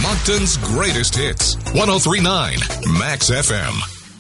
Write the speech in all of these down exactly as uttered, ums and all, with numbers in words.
Moncton's greatest hits. one oh three point nine Max F M.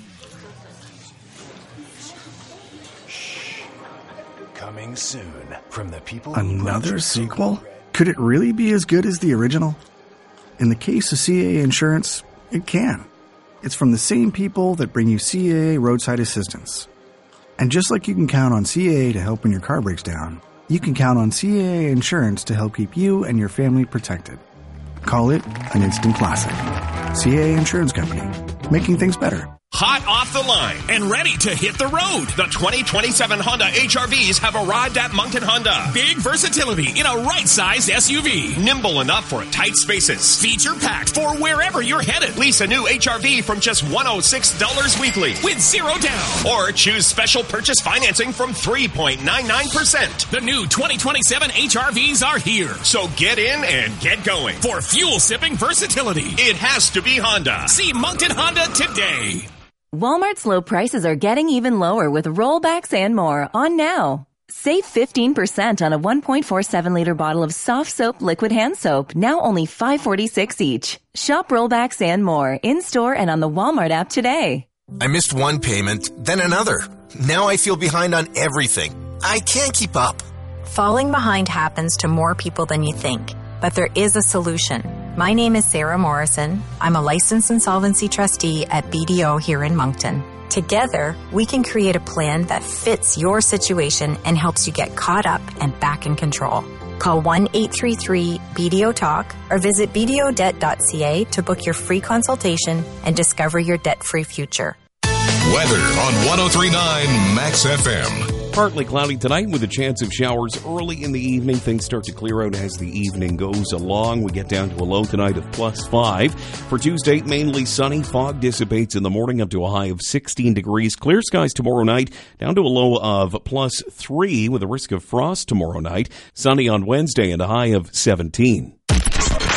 Coming soon from the people. Another sequel? Could it really be as good as the original? In the case of C A A Insurance, it can. It's from the same people that bring you C A A Roadside Assistance. And just like you can count on C A A to help when your car breaks down, you can count on C A A Insurance to help keep you and your family protected. Call it an instant classic. C A A Insurance Company, making things better. Hot off the line and ready to hit the road. The twenty twenty-seven Honda H R Vs have arrived at Moncton Honda. Big versatility in a right-sized S U V. Nimble enough for tight spaces. Feature-packed for wherever you're headed. Lease a new H R V from just one hundred six dollars weekly. With zero down. Or choose special purchase financing from three point nine nine percent. The new twenty twenty-seven H R Vs are here. So get in and get going. For fuel-sipping versatility. It has to be Honda. See Moncton Honda today. Walmart's low prices are getting even lower with rollbacks and more on now. Save fifteen percent on a one point four seven liter bottle of soft soap liquid hand soap, now only five dollars and forty-six cents each. Shop rollbacks and more in-store and on the Walmart app today. I missed one payment, then another. Now I feel behind on everything. I can't keep up. Falling behind happens to more people than you think, but there is a solution. My name is Sarah Morrison. I'm a licensed insolvency trustee at B D O here in Moncton. Together, we can create a plan that fits your situation and helps you get caught up and back in control. Call one eight three three B D O talk or visit b d o debt dot c a to book your free consultation and discover your debt-free future. Weather on one oh three point nine Max F M. Partly cloudy tonight with a chance of showers early in the evening. Things start to clear out as the evening goes along. We get down to a low tonight of plus five. For Tuesday, mainly sunny. Fog dissipates in the morning up to a high of sixteen degrees. Clear skies tomorrow night, down to a low of plus three with a risk of frost tomorrow night. Sunny on Wednesday and a high of seventeen.